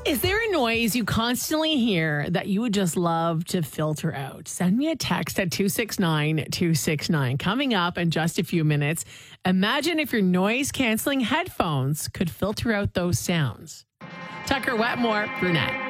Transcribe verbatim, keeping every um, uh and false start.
Is there a noise you constantly hear that you would just love to filter out? Send me a text at two six nine two six nine. Coming up in just a few minutes, imagine if your noise canceling headphones could filter out those sounds. Tucker Wetmore, Brunette.